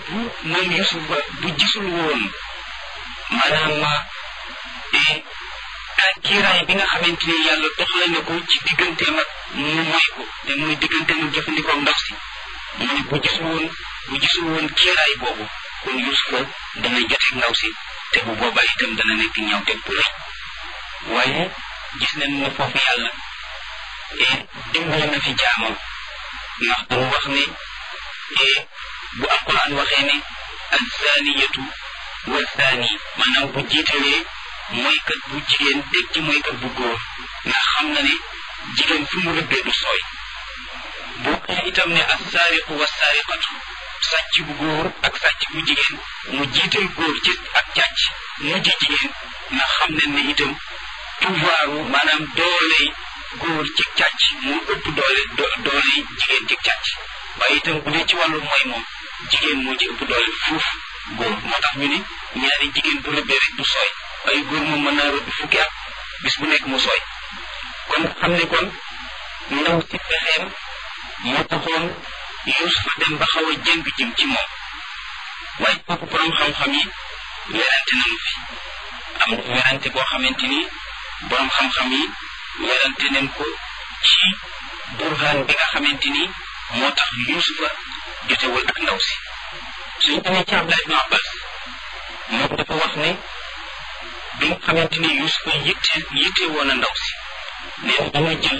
bu moom Yusufa bu gisul woon maanaam kiiraay bi nga xamante ni yàlla doxale na ko ci digganteem ak mu moy ko te muy digganteem ak jëfandikoo ndaw si mu ne bu gisul woon kiiraay boobu kon Yusufa dana joteeg ndaw si te bu boobaa itam dana nekk ñaawteeg bu rëy waaye gis nañ ne foofu yàlla dimbali na fi jaamam ndax dañu wax ne bu alquran waxee ne azzaaniyatu wa zaani maanaam bu jiitalee mooykat bu jigéen teg ci mooykat bu góor ndax xam na ne jigéen fi mu rëbbee du sooy bu waxee itam ne assaariqu wa saariqatu sàcc bu góor ak sàcc bu jigéen mu jiital góor ci ak càcc mujj jigéen ndax xam nañ ne itam pouvoiru maanaam dooley góor ci càcc moo ëpp dooley jigéen ci càcc waaye itam bu dee ci wàllu mooy moom jigéen moo ci ëpp doole fuuf góor moo tax ñu ne ñaari jigéen bu rëbbee rek du sooy waaye góor moom mën naa rëbb fukki at bis bu nekk mu sooy kon xam ne kon ndaw si pexeem moo taxoon Yusufa dem ba xaw a jëng jëm ci moom waaye foofu borom xam-xam yi werante nañu fi am werante boo xamante ni borom xam-xam yi werante nañ ko ci burhaan bi nga xamante ni moo tax Yusufa jotewul ak ndaw si suñ demee ci Abdullah ibn Abbas moom dafa wax ne bi nga xamante ni Yusufa yitte woon a ndaw si nee na dama jël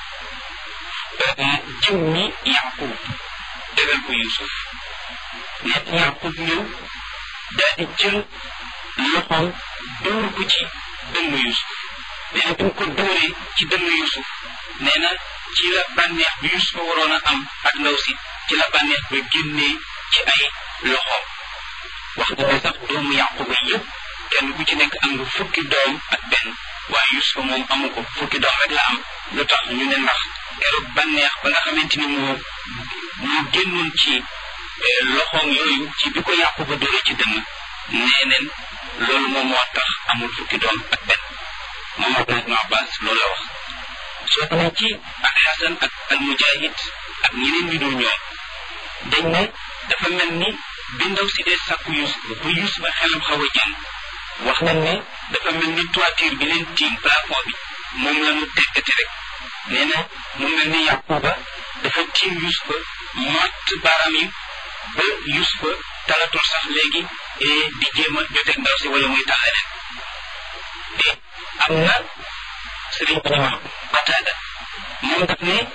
jëmmi Yaqub tegal ko Yusuf nee na Yaqub ñëw daal di jël loxoom dóor ko ci dënnu Yusuf nee na bi mu ko dóoree ci dënnu Yusuf nee na ci la bànneex bi Yusufa waroon a am ak ndaw si ci la bànneex ba génnee ci ay loxoom wax dëgg sax doomu Yaquba yëpp kenn ku ci nekk am nga fukki doom ak benn waaye Yusufa moom amu ko fukki doom rek la am lu tax ñu ne ndax keroog bànneex ba nga xamante ni moo génnoon ci loxoom yooyu ci bi ko Yaquba dóore ci dënn nee neen loolu moom moo tax amul fukki doom ak benn moom Abdullah ibn Abbas loolu la wax soo demee ci ak Xasan ak al Mujahid ak ñeneen ñu dul ñoom dañ ne dafa mel ni bi ndaw si dee sàkku Yusufa bu Yusufa xelam xaw a jàng wax nañ ne dafa mel ni toiture bi leen tiim plafond bi moom la ñu teggate rek nee na mu mel ni Yaquba dafa tiim Yusufa mott baaraam yi ba Yusufa talatul sax léegi di jéem a joteeg ndaw si wala muy tal leneen te am na sëriñ bu ñu wax Qataada moom daf ne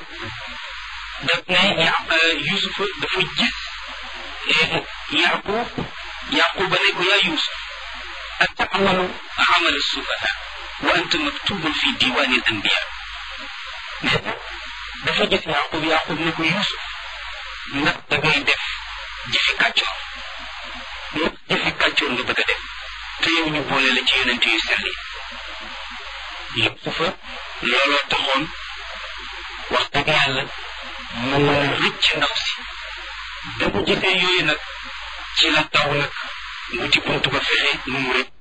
Yusufa dafa gis Yaquba ne ko yaa Yusuf atamalu amal sufaha wa anta maktubun fi diwani al anbiya mais dafa gis Yaqub ne ko Yusuf ndax da ngay def jëfi kàccoor ndax jëfi kàccoor nga bëgg a def te yow ñu boole la ci yonent yu sell yi Yusufa looloo taxoon wax dëgg yàlla mu mën a rëcc ndaw si da mu gisee yooyu nag ci la taw nag wuti buntu ba fexe nu mu rëcc